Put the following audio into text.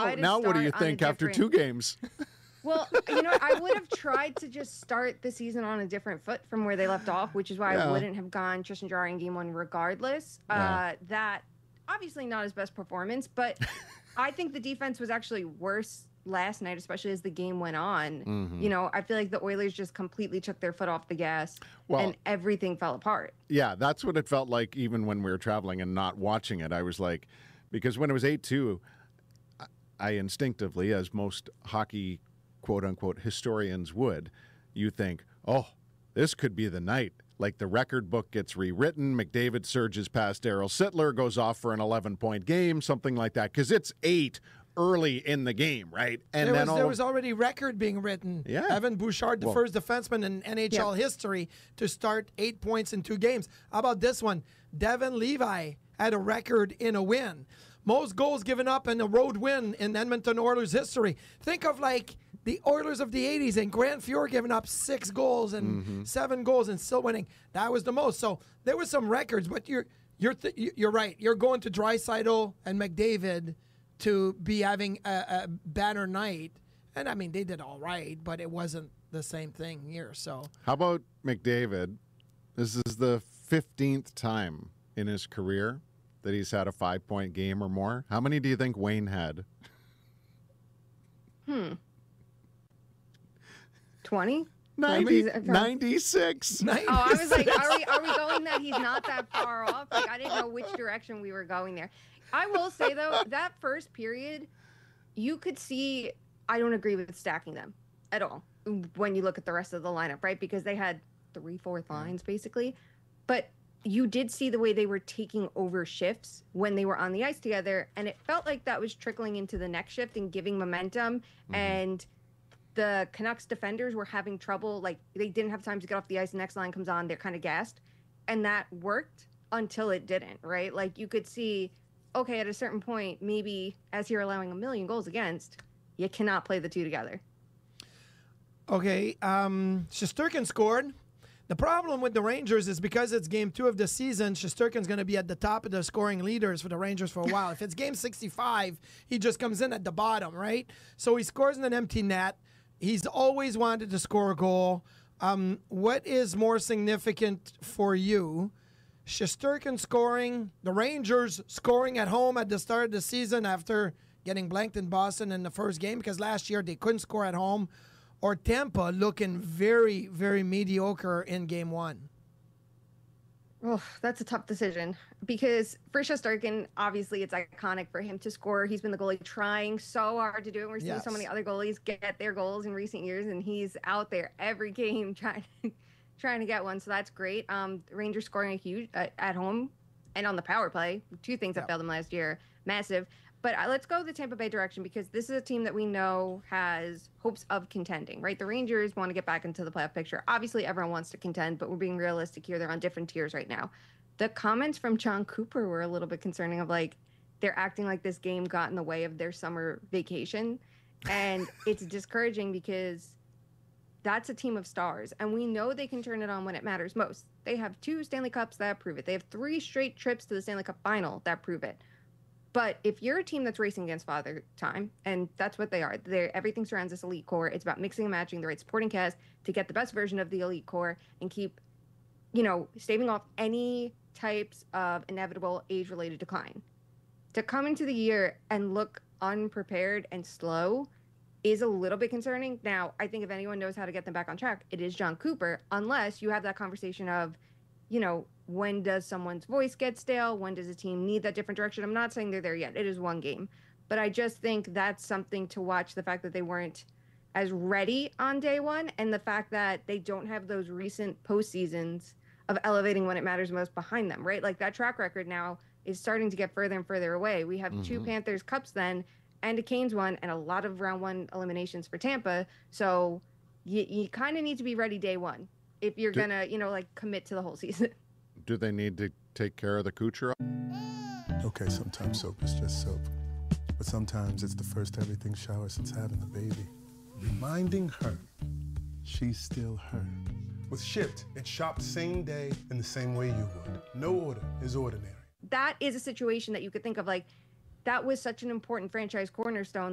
now what do you think after 2 games? Well, I would have tried to just start the season on a different foot from where they left off, which is why I wouldn't have gone Tristan Jarry in game 1 regardless. That obviously not his best performance, but I think the defense was actually worse last night, especially as the game went on. Mm-hmm. I feel like the Oilers just completely took their foot off the gas and everything fell apart. Yeah, that's what it felt like even when we were traveling and not watching it. I was like, because when it was 8-2, I instinctively, as most hockey quote-unquote historians would, you think, oh, this could be the night. Like the record book gets rewritten, McDavid surges past Darryl Sittler, goes off for an 11-point game, something like that, because it's 8 early in the game, right? And there was already record being written. Yeah. Evan Bouchard, the first defenseman in NHL history to start 8 points in 2 games. How about this one? Devin Levi had a record in a win. Most goals given up in a road win in Edmonton Oilers history. Think of like the Oilers of the 80s and Grant Fuhr giving up 6 goals and 7 goals and still winning. That was the most. So there were some records, but you're right. You're going to Draisaitl and McDavid to be having a banner night. And, I mean, they did all right, but it wasn't the same thing here. So how about McDavid? This is the 15th time in his career that he's had a 5-point game or more. How many do you think Wayne had? 20? 96. Oh, I was like, are we going that he's not that far off? Like, I didn't know which direction we were going there. I will say, though, that first period, you could see, I don't agree with stacking them at all when you look at the rest of the lineup, right? Because they had 3/4 lines, basically. But you did see the way they were taking over shifts when they were on the ice together, and it felt like that was trickling into the next shift and giving momentum. And the Canucks defenders were having trouble. Like, they didn't have time to get off the ice. The next line comes on, they're kind of gassed. And that worked until it didn't, right? Like, you could see, okay, at a certain point, maybe as you're allowing 1 million goals against, you cannot play the two together. Okay, Shesterkin scored. The problem with the Rangers is because it's game 2 of the season, Shesterkin's going to be at the top of the scoring leaders for the Rangers for a while. If it's game 65, he just comes in at the bottom, right? So he scores in an empty net. He's always wanted to score a goal. What is more significant for you? Shesterkin scoring, the Rangers scoring at home at the start of the season after getting blanked in Boston in the first game because last year they couldn't score at home, or Tampa looking very, very mediocre in game 1? Oh, that's a tough decision because for Shesterkin, obviously it's iconic for him to score. He's been the goalie trying so hard to do it. We're seeing so many other goalies get their goals in recent years, and he's out there every game trying to get one. So that's great. Rangers scoring a huge at home and on the power play. 2 things that failed them last year. Massive. But let's go the Tampa Bay direction because this is a team that we know has hopes of contending, right? The Rangers want to get back into the playoff picture. Obviously, everyone wants to contend, but we're being realistic here. They're on different tiers right now. The comments from John Cooper were a little bit concerning of like, they're acting like this game got in the way of their summer vacation. And it's discouraging because that's a team of stars. And we know they can turn it on when it matters most. They have 2 Stanley Cups that prove it. They have 3 straight trips to the Stanley Cup final that prove it. But if you're a team that's racing against Father Time, and that's what they are, everything surrounds this elite core. It's about mixing and matching the right supporting cast to get the best version of the elite core and keep, staving off any types of inevitable age-related decline. To come into the year and look unprepared and slow is a little bit concerning. Now, I think if anyone knows how to get them back on track, it is John Cooper, unless you have that conversation of, when does someone's voice get stale? When does a team need that different direction? I'm not saying they're there yet. It is 1 game. But I just think that's something to watch, the fact that they weren't as ready on day 1 and the fact that they don't have those recent postseasons of elevating when it matters most behind them, right? Like that track record now is starting to get further and further away. We have 2 Panthers Cups then and a Canes one and a lot of round 1 eliminations for Tampa. So you kind of need to be ready day 1 if you're going to, commit to the whole season. Do they need to take care of the Kucherov? Okay, sometimes soap is just soap. But sometimes it's the first everything shower since having the baby. Reminding her she's still her. With Shipt, it's shopped same day in the same way you would. No order is ordinary. That is a situation that you could think of like, that was such an important franchise cornerstone